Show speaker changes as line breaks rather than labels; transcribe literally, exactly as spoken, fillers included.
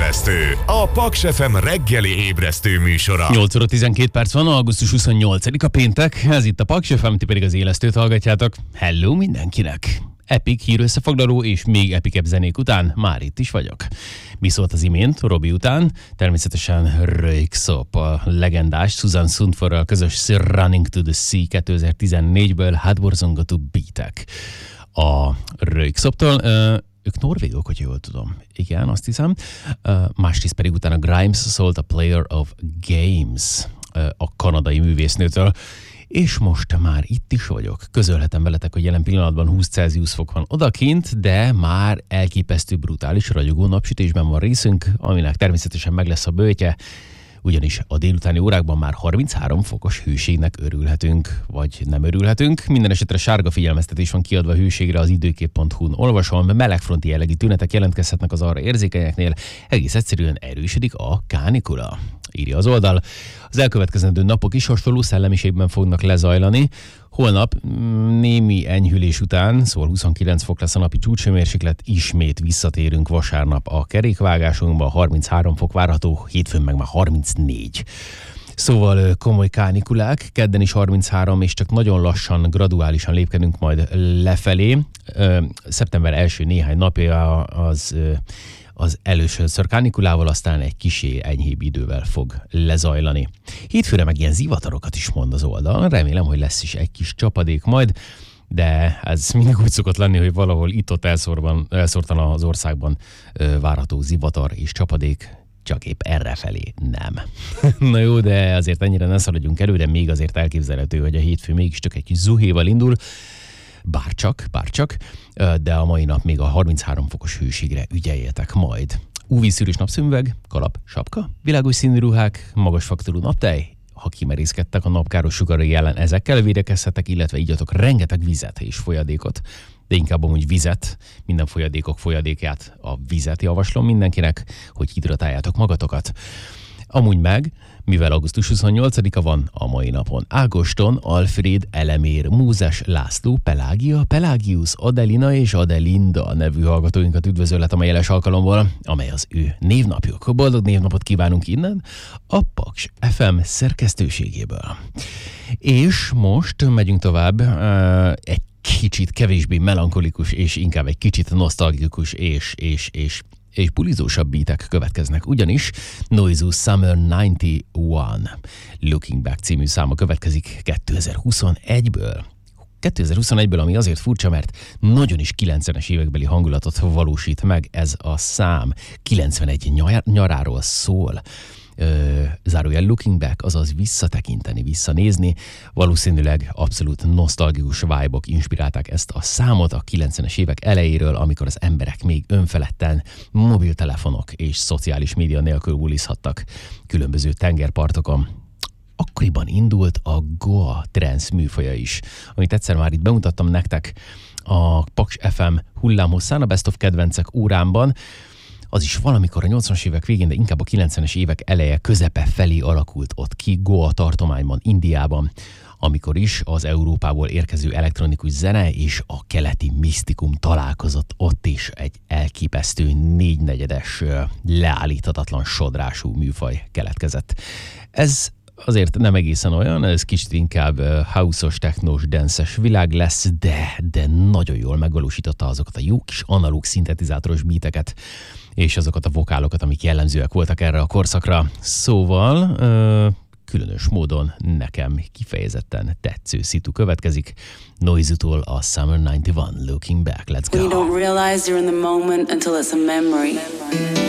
Ébresztő, a Paks ef em reggeli ébresztő műsora.
nyolc óra tizenkét perc van, augusztus huszonnyolcadika péntek, ez itt a Paks ef em, ti pedig az élesztőt hallgatjátok. Hello mindenkinek! Epic hírösszefoglaló és még epikebb zenék után már itt is vagyok. Mi szólt az imént, Robi után? Természetesen Röykszop, a legendás Susan Sundfordral közös Running to the Sea kétezer-tizennégyből hátborzongató beatek. A Röykszoptól, ők norvégok, hogy jól tudom. Igen, azt hiszem. Másrészt pedig utána Grimes szólt a Player of Games, a kanadai művésznőtől. És most már itt is vagyok. Közölhetem veletek, hogy jelen pillanatban húsz Celsius fok van odakint, de már elképesztő brutális ragyogó napsütésben van részünk, aminek természetesen meg lesz a böjtje, ugyanis a délutáni órákban már harminchárom fokos hőségnek örülhetünk, vagy nem örülhetünk. Minden esetre sárga figyelmeztetés van kiadva hőségre az időkép pont hu-n. Olvasom, melegfronti jellegű tünetek jelentkezhetnek az arra érzékenyeknél, egész egyszerűen erősödik a kánikula, írja az oldal. Az elkövetkezendő napok is hasonló szellemiségben fognak lezajlani. Holnap némi enyhülés után, szóval huszonkilenc fok lesz a napi csúcshőmérséklet, ismét visszatérünk vasárnap a kerékvágásunkba, harminchárom fok várható, hétfőn meg már harmincnégy. Szóval komoly kánikulák, kedden is harminchárom, és csak nagyon lassan, graduálisan lépkedünk majd lefelé. Szeptember első néhány napja az... az először kánikulával, aztán egy kisé enyhébb idővel fog lezajlani. Hétfőre meg ilyen zivatarokat is mond az oldal. Remélem, hogy lesz is egy kis csapadék majd, de ez mindig úgy szokott lenni, hogy valahol itt-ott elszórban, elszórtan az országban várható zivatar és csapadék, csak épp errefelé nem. Na jó, de azért ennyire ne szaladjunk előre, még azért elképzelhető, hogy a hétfő mégis csak egy kis zuhéval indul, Bárcsak, bárcsak, de a mai nap még a harminchárom fokos hőségre ügyeljetek majd. ú vé-szűrős napszemüveg, kalap, sapka, világos színű ruhák, magas faktorú naptej. Ha kimerészkedtek a napkáros sugarai ellen, ezekkel védekezhetek, illetve igyatok rengeteg vizet és folyadékot, de inkább amúgy vizet, minden folyadékok folyadékját, a vizet javaslom mindenkinek, hogy hidratáljátok magatokat. Amúgy meg, mivel augusztus huszonnyolcadika van a mai napon, Ágoston, Alfred, Elemér, Mózes, László, Pelágia, Pelágius, Adelina és Adelinda nevű hallgatóinkat üdvözölhetem a jeles alkalomból, amely az ő névnapjuk. Boldog névnapot kívánunk innen a Paks ef em szerkesztőségéből. És most megyünk tovább, egy kicsit kevésbé melankolikus és inkább egy kicsit nosztalgikus és, és, és és pulizósabb beatek következnek, ugyanis Noizu Summer kilencvanegy Looking Back című száma következik kétezer-huszonegyből. kétezer-huszonegyből, ami azért furcsa, mert nagyon is kilencvenes évekbeli hangulatot valósít meg ez a szám. kilencvenegy nyar- nyaráról szól. Ö, zárójel Looking Back, azaz visszatekinteni, visszanézni. Valószínűleg abszolút nosztalgikus vibe-ok inspirálták ezt a számot a kilencvenes évek elejéről, amikor az emberek még önfeledten mobiltelefonok és szociális média nélkül bulizhattak különböző tengerpartokon. Akkoriban indult a Goa trance műfaja is, amit egyszer már itt bemutattam nektek a Paks ef em hullámhosszán, a Best of kedvencek órámban. Az is valamikor a nyolcvanas évek végén, de inkább a kilencvenes évek eleje közepe felé alakult ott ki Goa tartományban, Indiában, amikor is az Európából érkező elektronikus zene és a keleti misztikum találkozott ott is, egy elképesztő négynegyedes, leállíthatatlan sodrású műfaj keletkezett. Ez azért nem egészen olyan, ez kicsit inkább house-os, technós, dance-es világ lesz, de, de nagyon jól megvalósította azokat a jó kis analóg szintetizátoros beateket, és azokat a vokálokat, amik jellemzőek voltak erre a korszakra. Szóval ö, különös módon nekem kifejezetten tetsző szitu következik. Noizu-tól a Summer kilencvanegy Looking Back. Let's go!
You don't realize you're in the moment until it's a memory.